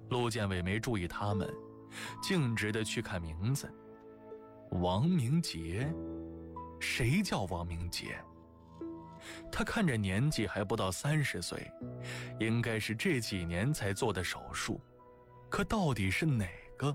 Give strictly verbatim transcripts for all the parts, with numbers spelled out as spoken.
陆建伟没注意他们，径直地去看名字。王明杰？谁叫王明杰？他看着年纪还不到三十岁，应该是这几年才做的手术，可到底是哪个？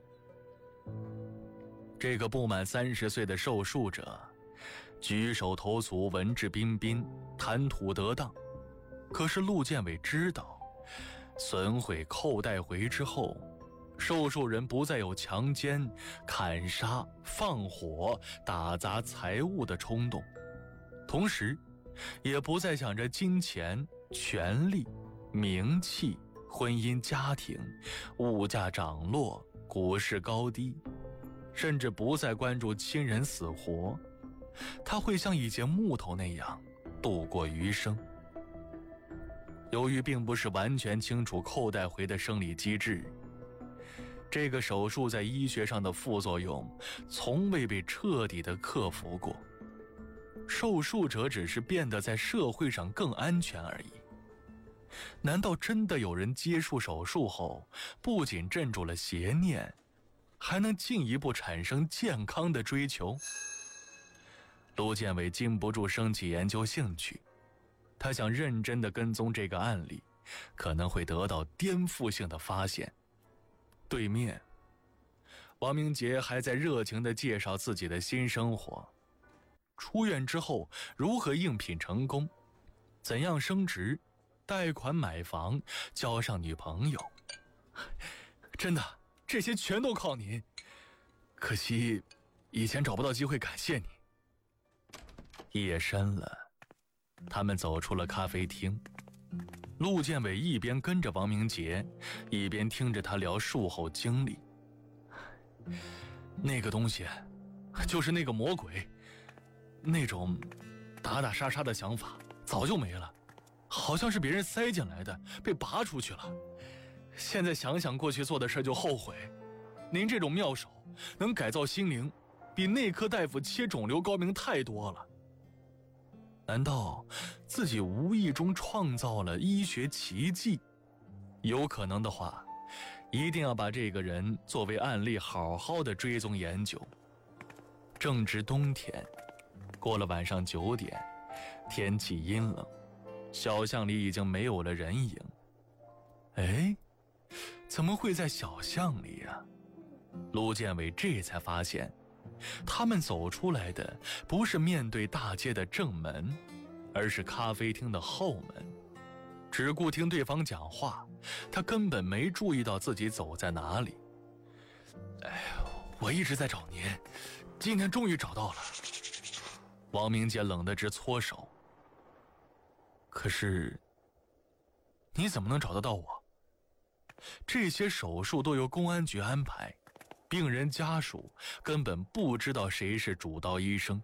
这个不满三十岁的受术者，举手投足文质彬彬，谈吐得当。可是陆建伟知道，损毁扣带回之后，受术人不再有强奸、砍杀、放火、打砸财物的冲动，同时也不再想着金钱、权力、名气、婚姻家庭、物价涨落、股市高低，甚至不再关注亲人死活。他会像一节木头那样度过余生。由于并不是完全清楚扣带回的生理机制，这个手术在医学上的副作用从未被彻底的克服过。受术者只是变得在社会上更安全而已。难道真的有人接受手术后，不仅镇住了邪念，还能进一步产生健康的追求？陆建伟禁不住升起研究兴趣，他想认真地跟踪这个案例，可能会得到颠覆性的发现。对面，王明杰还在热情地介绍自己的新生活，出院之后如何应聘成功，怎样升职，贷款买房，交上女朋友。真的，这些全都靠您，可惜以前找不到机会感谢你。夜深了，他们走出了咖啡厅。陆建伟一边跟着王明杰，一边听着他聊术后经历。那个东西就是那个魔鬼，那种打打杀杀的想法早就没了，好像是别人塞进来的，被拔出去了。现在想想过去做的事就后悔。您这种妙手能改造心灵，比内科大夫切肿瘤高明太多了。难道自己无意中创造了医学奇迹？有可能的话，一定要把这个人作为案例好好的追踪研究。正值冬天，过了晚上九点，天气阴冷，小巷里已经没有了人影。哎，怎么会在小巷里呀？陆建伟这才发现，他们走出来的不是面对大街的正门，而是咖啡厅的后门。只顾听对方讲话，他根本没注意到自己走在哪里。哎，我一直在找您，今天终于找到了。王明杰冷得直搓手。可是你怎么能找得到我？这些手术都由公安局安排，病人家属根本不知道谁是主刀医生。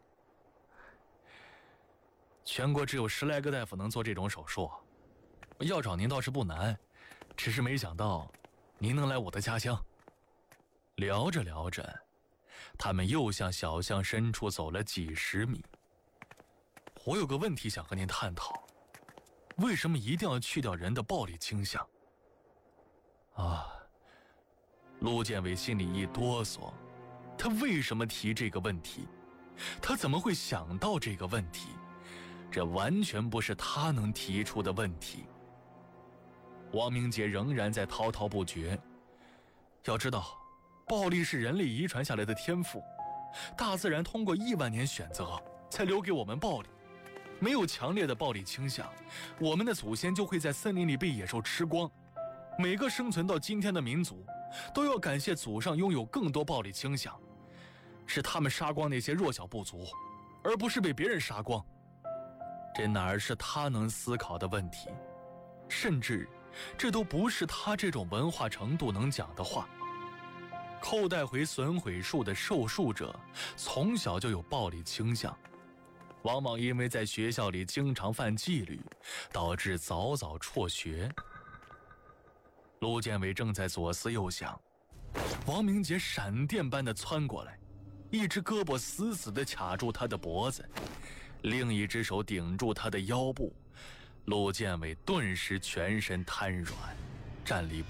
全国只有十来个大夫能做这种手术，要找您倒是不难，只是没想到您能来我的家乡。聊着聊着，他们又向小巷深处走了几十米。我有个问题想和您探讨，为什么一定要去掉人的暴力倾向？啊，陆建伟心里一哆嗦，他为什么提这个问题？他怎么会想到这个问题？这完全不是他能提出的问题。王明杰仍然在滔滔不绝。要知道，暴力是人类遗传下来的天赋，大自然通过亿万年选择才留给我们暴力。没有强烈的暴力倾向，我们的祖先就会在森林里被野兽吃光。每个生存到今天的民族都要感谢祖上拥有更多暴力倾向，是他们杀光那些弱小部族，而不是被别人杀光。这哪儿是他能思考的问题？甚至这都不是他这种文化程度能讲的话。扣带回损毁术的受术者从小就有暴力倾向，往往因为在学校里经常犯纪律，导致早早辍学。陆建伟正在左思右想，王明杰闪电般地窜过来，一只胳膊死死地卡住他的脖子，另一只手顶住他的腰部。陆建伟顿时全身瘫软，站立